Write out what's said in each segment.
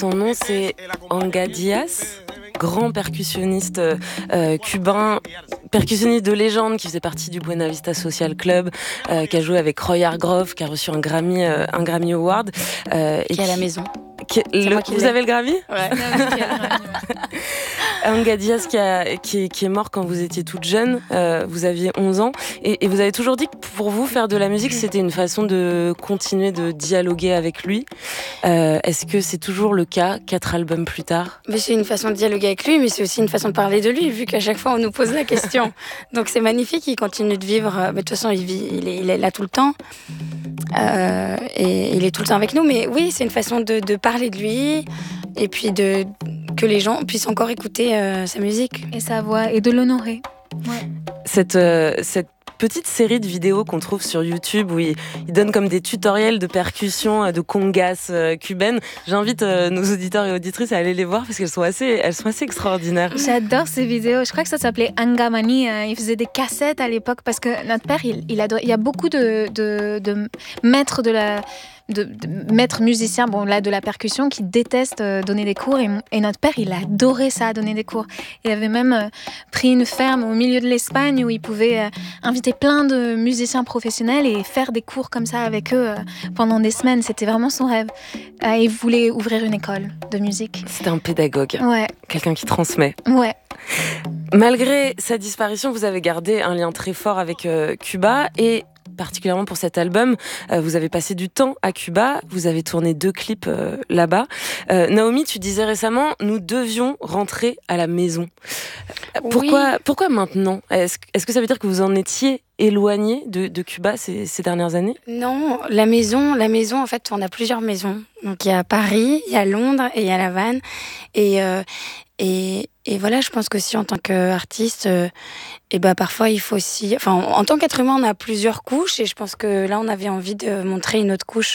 Son nom, c'est Anga Diaz, grand percussionniste cubain, percussionniste de légende qui faisait partie du Buena Vista Social Club, qui a joué avec Roy Hargrove, qui a reçu un Grammy Award. Qui est à la maison. Vous avez le Grammy ? Ouais. Anga Diaz qui est mort quand vous étiez toute jeune, vous aviez 11 ans, et vous avez toujours dit que pour vous, faire de la musique, c'était une façon de continuer de dialoguer avec lui. Est-ce que c'est toujours le cas, 4 albums plus tard ? Mais c'est une façon de dialoguer avec lui, mais c'est aussi une façon de parler de lui, vu qu'à chaque fois on nous pose la question. Donc c'est magnifique, il continue de vivre. De toute façon, il est là tout le temps. Et il est tout le temps avec nous. Mais oui, c'est une façon de parler de lui, et puis que les gens puissent encore écouter sa musique. Et sa voix, et de l'honorer. Ouais. Cette petite série de vidéos qu'on trouve sur YouTube où il donne comme des tutoriels de percussion, de congas cubaines. J'invite nos auditeurs et auditrices à aller les voir parce qu'elles sont assez extraordinaires. J'adore ces vidéos. Je crois que ça s'appelait Angamani. Il faisait des cassettes à l'époque parce que notre père, il adore. Il y a beaucoup de maîtres de maîtres musiciens, de la percussion, qui détestent donner des cours, et notre père, il adorait ça, donner des cours. Il avait même pris une ferme au milieu de l'Espagne où il pouvait inviter plein de musiciens professionnels et faire des cours comme ça avec eux pendant des semaines. C'était vraiment son rêve. Il voulait ouvrir une école de musique. C'était un pédagogue, ouais. Quelqu'un qui transmet. Ouais. Malgré sa disparition, vous avez gardé un lien très fort avec Cuba, et particulièrement pour cet album, vous avez passé du temps à Cuba, vous avez tourné 2 clips là-bas. Naomi, tu disais récemment, nous devions rentrer à la maison. Pourquoi maintenant ? Est-ce que ça veut dire que vous en étiez éloigné de Cuba ces dernières années ? Non, la maison, en fait, on a plusieurs maisons. Donc il y a Paris, il y a Londres et il y a La Havane. Et voilà, je pense que si en tant qu'artiste, parfois il faut aussi... Enfin, en tant qu'être humain, on a plusieurs couches, et je pense que là, on avait envie de montrer une autre couche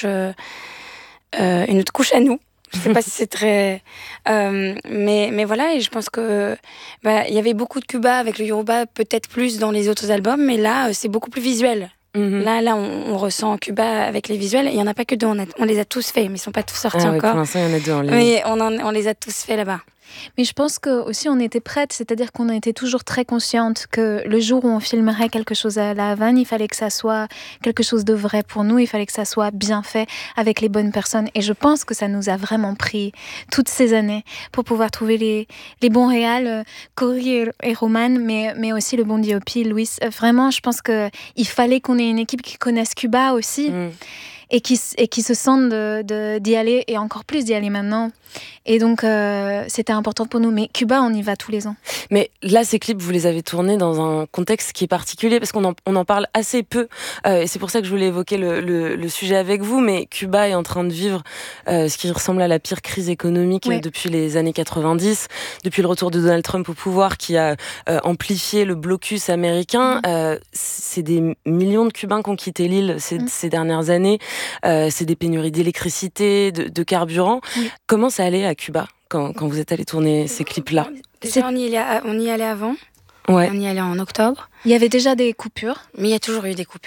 à nous. Je sais pas si c'est très... mais voilà, et je pense que il y avait beaucoup de Cuba avec le Yoruba, peut-être plus dans les autres albums, mais là, c'est beaucoup plus visuel. Mm-hmm. Là, on ressent Cuba avec les visuels. Il n'y en a pas que 2, on les a tous faits, mais ils ne sont pas tous sortis encore. Pour l'instant, il y en a 2 en ligne. Mais on les a tous faits là-bas. Mais je pense que aussi on était prêtes, c'est-à-dire qu'on a été toujours très consciente que le jour où on filmerait quelque chose à La Havane, il fallait que ça soit quelque chose de vrai pour nous, il fallait que ça soit bien fait avec les bonnes personnes. Et je pense que ça nous a vraiment pris toutes ces années pour pouvoir trouver les bons réals, Cory et Roman, mais aussi le bon DOP, Luis. Vraiment, je pense qu'il fallait qu'on ait une équipe qui connaisse Cuba aussi. Et qui se sentent d'y aller, et encore plus d'y aller maintenant. Et donc, c'était important pour nous. Mais Cuba, on y va tous les ans. Mais là, ces clips, vous les avez tournés dans un contexte qui est particulier, parce qu'on en parle assez peu. Et c'est pour ça que je voulais évoquer le sujet avec vous. Mais Cuba est en train de vivre ce qui ressemble à la pire crise économique depuis les années 90, depuis le retour de Donald Trump au pouvoir, qui a amplifié le blocus américain. C'est des millions de Cubains qui ont quitté l'île ces dernières années. C'est des pénuries d'électricité, de carburant. Comment ça allait à Cuba quand vous êtes allé tourner ces clips-là ? Déjà, on y allait avant. Ouais. On y allait en octobre. Il y avait déjà des coupures. Mais il y a toujours eu des coupures.